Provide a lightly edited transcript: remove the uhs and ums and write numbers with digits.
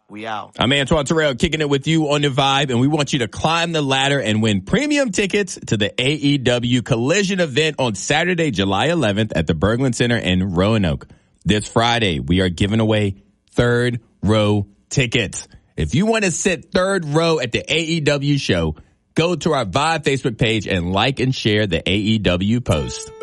We out. I'm Antoine Terrell kicking it with you on The Vibe, and we want you to climb the ladder and win premium tickets to the AEW Collision event on Saturday, July 11th at the Berglund Center in Roanoke. This Friday, we are giving away third row tickets. If you want to sit third row at the AEW show, go to our Vibe Facebook page and like and share the AEW post.